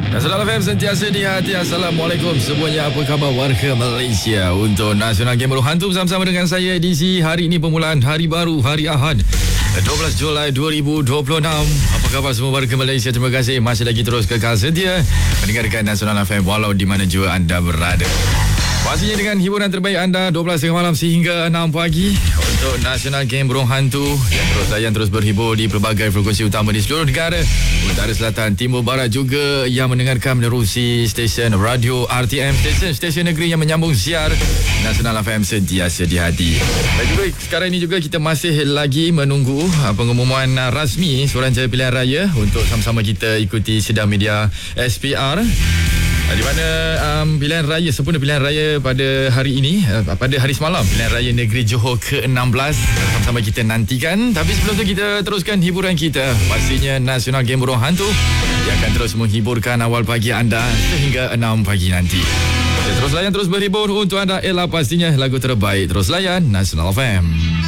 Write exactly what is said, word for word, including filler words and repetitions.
Nasional F M sentiasa di hati. Assalamualaikum semuanya, apa khabar warga Malaysia? Untuk Nasional Game Burung Hantu bersama-sama dengan saya edisi hari ini, permulaan hari baru, hari Ahad dua belas Julai dua ribu dua puluh enam. Apa khabar semua warga Malaysia? Terima kasih masih lagi terus kekal setia mendengarkan Nasional F M walau di mana jua anda berada. Pastinya dengan hiburan terbaik anda dua belas tengah malam sehingga enam pagi untuk Nasional Game Burung Hantu yang terus layan, terus berhibur di pelbagai frekuensi utama di seluruh negara, utara, selatan, timur, barat, juga yang mendengarkan menerusi stesen radio R T M, stesen-stesen negeri yang menyambung siar Nasional F M sentiasa di hati. Dan juga sekarang ini juga kita masih lagi menunggu pengumuman rasmi Suruhanjaya Pilihan Raya untuk sama-sama kita ikuti sidang media S P R, di mana um, pilihan raya, sempurna pilihan raya pada hari ini, uh, pada hari semalam, pilihan raya negeri Johor ke enam belas sama-sama kita nantikan. Tapi sebelum tu kita teruskan hiburan kita, pastinya Nasional Game Burung Hantu yang akan terus menghiburkan awal pagi anda sehingga enam pagi nanti. Ya, terus layan, terus berhibur untuk anda. Ialah pastinya lagu terbaik. Terus layan Nasional F M.